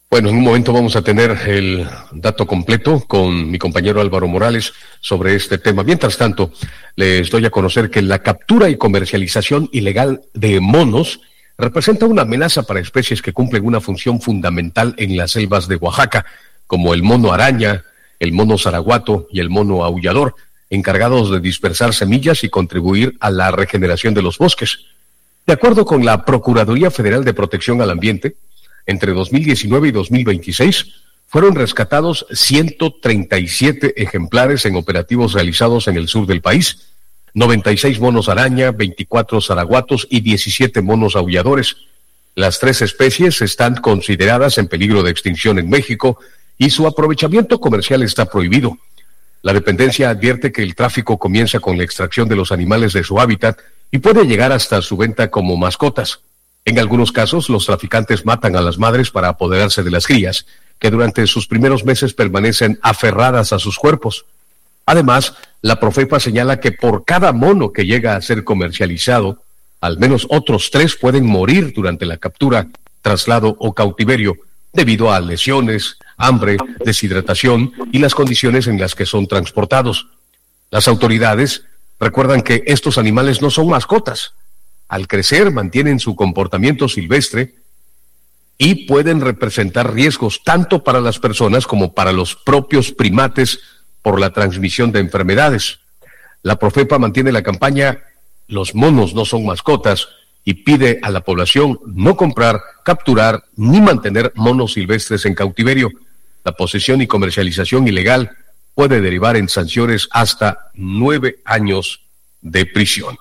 Bueno, en un momento vamos a tener el dato completo con mi compañero Álvaro Morales sobre este tema. Mientras tanto, les doy a conocer que la captura y comercialización ilegal de monos representa una amenaza para especies que cumplen una función fundamental en las selvas de Oaxaca, como el mono araña, el mono zaraguato y el mono aullador, encargados de dispersar semillas y contribuir a la regeneración de los bosques. De acuerdo con la Procuraduría Federal de Protección al Ambiente, entre 2019 y 2026 fueron rescatados 137 ejemplares en operativos realizados en el sur del país, 96 monos araña, 24 zaraguatos y 17 monos aulladores. Las 3 especies están consideradas en peligro de extinción en México y su aprovechamiento comercial está prohibido. La dependencia advierte que el tráfico comienza con la extracción de los animales de su hábitat y puede llegar hasta su venta como mascotas. En algunos casos, los traficantes matan a las madres para apoderarse de las crías, que durante sus primeros meses permanecen aferradas a sus cuerpos. Además, la Profepa señala que por cada mono que llega a ser comercializado, al menos otros 3 pueden morir durante la captura, traslado o cautiverio, debido a lesiones, hambre, deshidratación y las condiciones en las que son transportados. Las autoridades recuerdan que estos animales no son mascotas. Al crecer mantienen su comportamiento silvestre y pueden representar riesgos tanto para las personas como para los propios primates por la transmisión de enfermedades. La Profepa mantiene la campaña "Los monos no son mascotas" y pide a la población no comprar, capturar ni mantener monos silvestres en cautiverio. La posesión y comercialización ilegal puede derivar en sanciones hasta 9 años de prisión.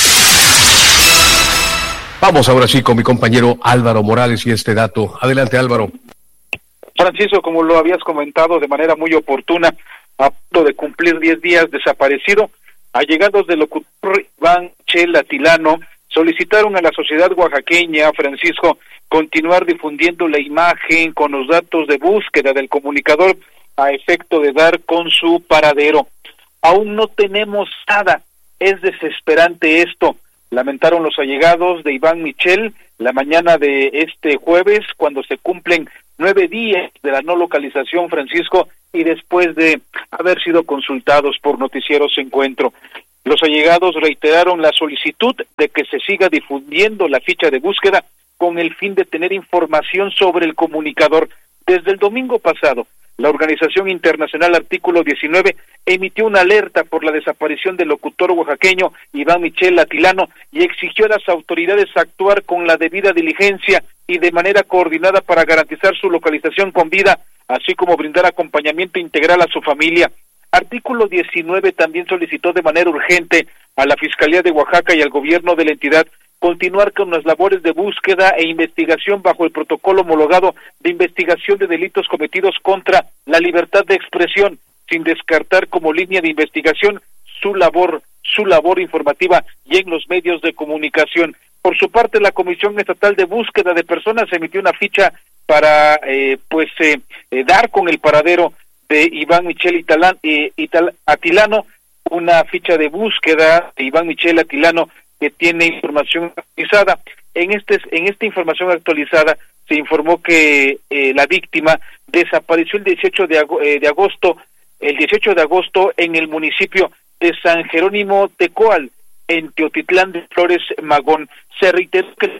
Vamos ahora sí con mi compañero Álvaro Morales y este dato. Adelante, Álvaro. Francisco, como lo habías comentado de manera muy oportuna, a punto de cumplir 10 días desaparecido, allegados del locutor Iván Michel Atilano solicitaron a la sociedad oaxaqueña, Francisco, continuar difundiendo la imagen con los datos de búsqueda del comunicador a efecto de dar con su paradero. Aún no tenemos nada, es desesperante esto, lamentaron los allegados de Iván Michel la mañana de este jueves, cuando se cumplen 9 días de la no localización, Francisco, y después de haber sido consultados por Noticieros Encuentro. Los allegados reiteraron la solicitud de que se siga difundiendo la ficha de búsqueda con el fin de tener información sobre el comunicador. Desde el domingo pasado, la Organización Internacional Artículo 19 emitió una alerta por la desaparición del locutor oaxaqueño Iván Michel Atilano y exigió a las autoridades actuar con la debida diligencia y de manera coordinada para garantizar su localización con vida, así como brindar acompañamiento integral a su familia. Artículo 19 también solicitó de manera urgente a la Fiscalía de Oaxaca y al gobierno de la entidad continuar con las labores de búsqueda e investigación bajo el protocolo homologado de investigación de delitos cometidos contra la libertad de expresión, sin descartar como línea de investigación su labor informativa y en los medios de comunicación. Por su parte, la Comisión Estatal de Búsqueda de Personas emitió una ficha para dar con el paradero de Iván Michel Atilano, una ficha de búsqueda de Iván Michel Atilano que tiene información actualizada. En esta información actualizada se informó que la víctima desapareció el 18 de agosto en el municipio de San Jerónimo Tecoal, en Teotitlán de Flores Magón. Se reiteró que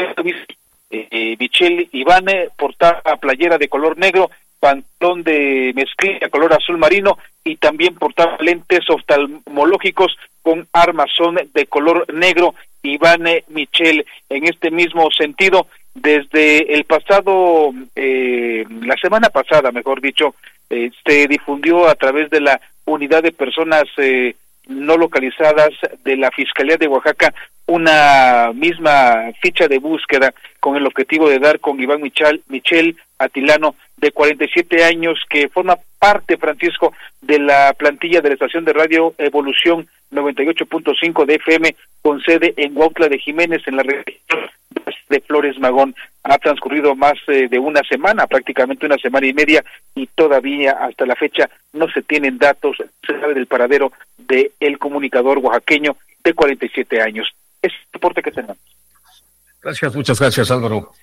Michel Iván portaba playera de color negro, pantalón de mezclilla color azul marino y también portaba lentes oftalmológicos con armazón de color negro. Iván Michel, en este mismo sentido, desde el pasado, la semana pasada, mejor dicho, se difundió a través de la unidad de personas no localizadas de la Fiscalía de Oaxaca una misma ficha de búsqueda con el objetivo de dar con Iván Michel Atilano, de 47 años, que forma parte, Francisco, de la plantilla de la estación de radio Evolución 98.5 de FM, con sede en Huautla de Jiménez, en la región de Flores Magón. Ha transcurrido más de una semana, prácticamente una semana y media, y todavía hasta la fecha no se tienen datos, se sabe del paradero de el comunicador oaxaqueño de 47 años. Es el reporte que tenemos. Gracias, muchas gracias, Álvaro.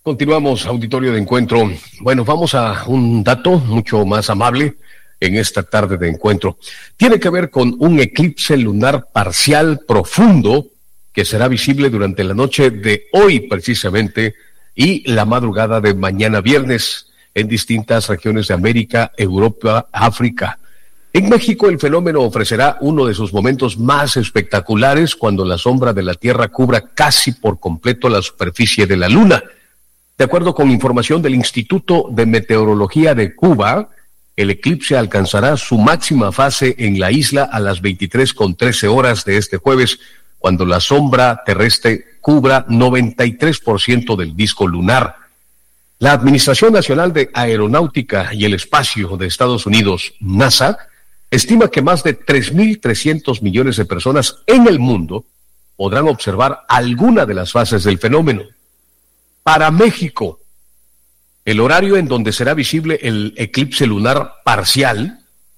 Continuamos, auditorio de Encuentro. Bueno, vamos a un dato mucho más amable en esta tarde de Encuentro. Tiene que ver con un eclipse lunar parcial profundo que será visible durante la noche de hoy precisamente y la madrugada de mañana viernes en distintas regiones de América, Europa, África. En México el fenómeno ofrecerá uno de sus momentos más espectaculares cuando la sombra de la Tierra cubra casi por completo la superficie de la Luna. De acuerdo con información del Instituto de Meteorología de Cuba, el eclipse alcanzará su máxima fase en la isla a las 23:13 horas de este jueves, cuando la sombra terrestre cubra 93% del disco lunar. La Administración Nacional de Aeronáutica y el Espacio de Estados Unidos, NASA, estima que más de 3.300 millones de personas en el mundo podrán observar alguna de las fases del fenómeno. Para México, el horario en donde será visible el eclipse lunar parcial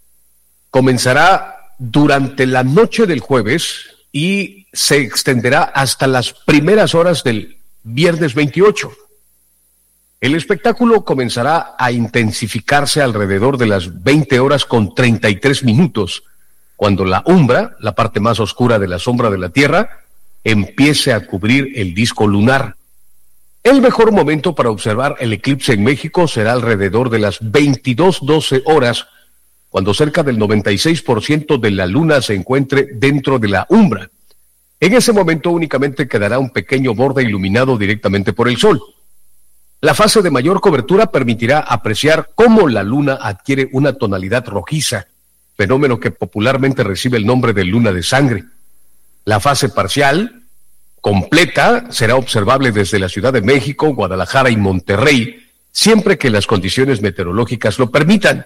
comenzará durante la noche del jueves y se extenderá hasta las primeras horas del viernes 28. El espectáculo comenzará a intensificarse alrededor de las 20 horas con 33 minutos, cuando la umbra, la parte más oscura de la sombra de la Tierra, empiece a cubrir el disco lunar. El mejor momento para observar el eclipse en México será alrededor de las 22:12 horas, cuando cerca del 96% de la luna se encuentre dentro de la umbra. En ese momento únicamente quedará un pequeño borde iluminado directamente por el sol. La fase de mayor cobertura permitirá apreciar cómo la luna adquiere una tonalidad rojiza, fenómeno que popularmente recibe el nombre de luna de sangre. La fase parcial completa será observable desde la Ciudad de México, Guadalajara y Monterrey, siempre que las condiciones meteorológicas lo permitan.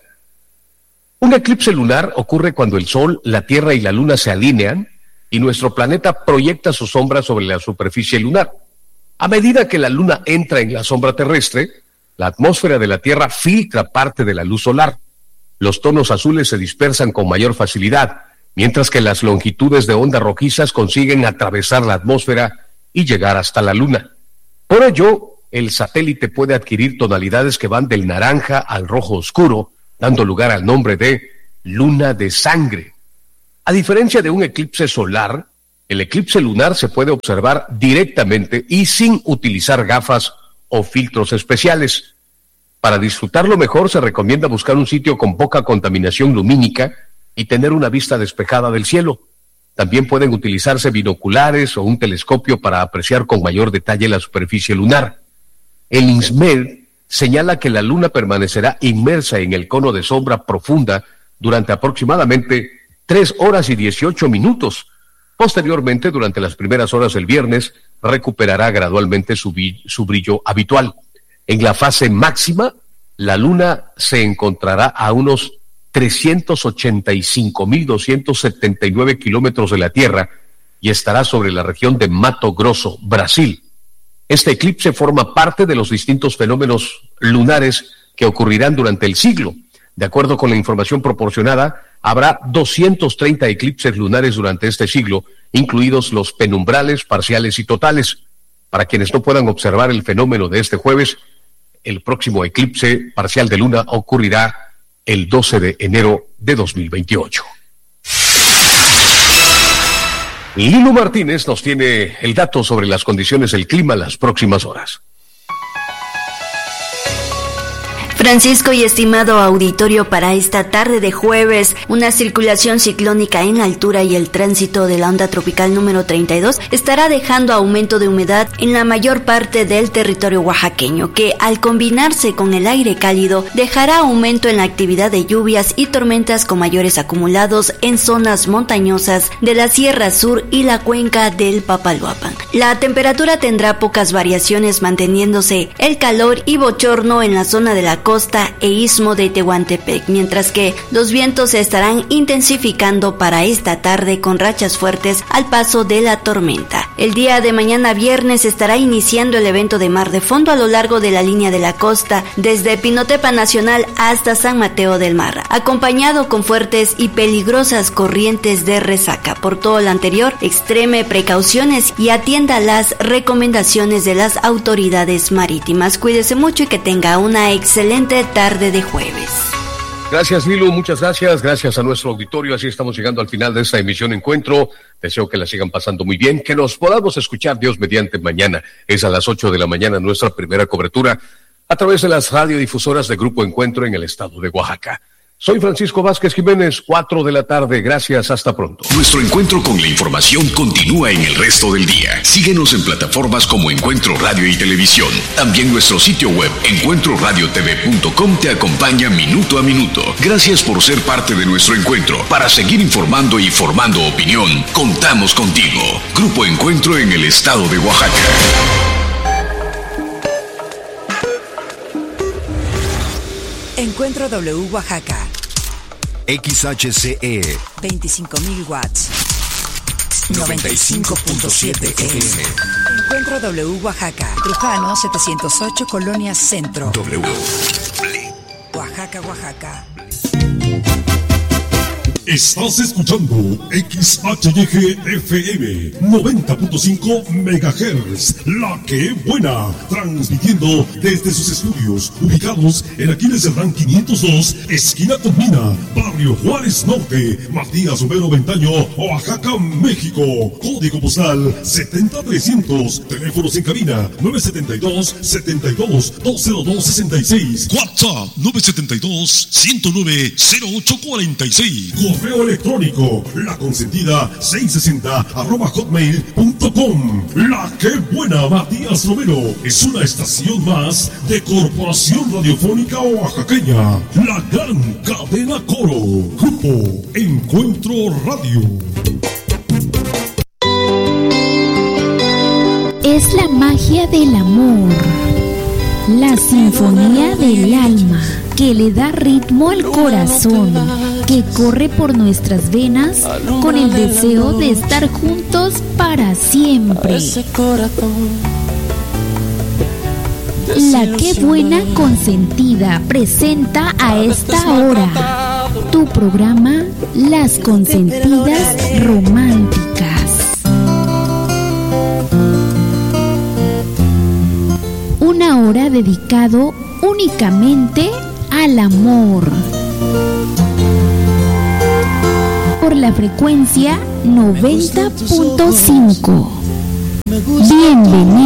Un eclipse lunar ocurre cuando el Sol, la Tierra y la Luna se alinean y nuestro planeta proyecta su sombra sobre la superficie lunar. A medida que la Luna entra en la sombra terrestre, la atmósfera de la Tierra filtra parte de la luz solar. Los tonos azules se dispersan con mayor facilidad, mientras que las longitudes de onda rojizas consiguen atravesar la atmósfera y llegar hasta la Luna. Por ello, el satélite puede adquirir tonalidades que van del naranja al rojo oscuro, dando lugar al nombre de luna de sangre. A diferencia de un eclipse solar, el eclipse lunar se puede observar directamente y sin utilizar gafas o filtros especiales. Para disfrutarlo mejor se recomienda buscar un sitio con poca contaminación lumínica y tener una vista despejada del cielo. También pueden utilizarse binoculares o un telescopio para apreciar con mayor detalle la superficie lunar. El INSMED señala que la luna permanecerá inmersa en el cono de sombra profunda durante aproximadamente 3 horas y 18 minutos. Posteriormente, durante las primeras horas del viernes, recuperará gradualmente su brillo habitual. En la fase máxima, la luna se encontrará a unos 385.279 kilómetros de la Tierra y estará sobre la región de Mato Grosso, Brasil. Este eclipse forma parte de los distintos fenómenos lunares que ocurrirán durante el siglo. De acuerdo con la información proporcionada, habrá 230 eclipses lunares durante este siglo, incluidos los penumbrales, parciales y totales. Para quienes no puedan observar el fenómeno de este jueves, el próximo eclipse parcial de luna ocurrirá el 12 de enero de 2028. Lilo Martínez nos tiene el dato sobre las condiciones del clima las próximas horas. Francisco y estimado auditorio, para esta tarde de jueves, una circulación ciclónica en altura y el tránsito de la onda tropical número 32 estará dejando aumento de humedad en la mayor parte del territorio oaxaqueño, que al combinarse con el aire cálido dejará aumento en la actividad de lluvias y tormentas con mayores acumulados en zonas montañosas de la Sierra Sur y la cuenca del Papaloapan. La temperatura tendrá pocas variaciones, manteniéndose el calor y bochorno en la zona de la costa costa e istmo de Tehuantepec, mientras que los vientos se estarán intensificando para esta tarde con rachas fuertes al paso de la tormenta. El día de mañana viernes estará iniciando el evento de mar de fondo a lo largo de la línea de la costa, desde Pinotepa Nacional hasta San Mateo del Mar, acompañado con fuertes y peligrosas corrientes de resaca. Por todo lo anterior, extreme precauciones y atienda las recomendaciones de las autoridades marítimas. Cuídese mucho y que tenga una excelente tarde de jueves. Gracias, Lilu, muchas gracias. Gracias a nuestro auditorio. Así estamos llegando al final de esta emisión Encuentro. Deseo que la sigan pasando muy bien, que nos podamos escuchar, Dios mediante, mañana. Es a las 8 de la mañana nuestra primera cobertura a través de las radiodifusoras de Grupo Encuentro en el estado de Oaxaca. Soy Francisco Vázquez Jiménez, 4 de la tarde. Gracias, hasta pronto. Nuestro encuentro con la información continúa en el resto del día. Síguenos en plataformas como Encuentro Radio y Televisión. También nuestro sitio web, encuentroradiotv.com, te acompaña minuto a minuto. Gracias por ser parte de nuestro encuentro. Para seguir informando y formando opinión, contamos contigo. Grupo Encuentro en el estado de Oaxaca. Encuentro W Oaxaca. XHCE 25.000 watts. 95.7 FM. Encuentro W Oaxaca. Trujano 708 Colonia Centro. W. Oaxaca, Oaxaca. Estás escuchando XHYG-FM 90.5 MHz, La Que Buena, transmitiendo desde sus estudios ubicados en Aquiles Cerdán 502, esquina con Mina, Barrio Juárez Norte, Matías Romero Ventaño, Oaxaca, México. Código postal 70300, teléfonos en cabina 972-72-20266, WhatsApp 972-109-0846. Correo electrónico, laconsentida660@hotmail.com. La Que Buena, Matías Romero, es una estación más de Corporación Radiofónica Oaxaqueña, la gran cadena Coro. Grupo Encuentro Radio. Es la magia del amor, la sinfonía del alma que le da ritmo al corazón, que corre por nuestras venas con el deseo de estar juntos para siempre. La Que Buena Consentida presenta a esta hora tu programa Las Consentidas Románticas. Una hora dedicado únicamente al amor. Por la frecuencia 90.5. Bienvenido.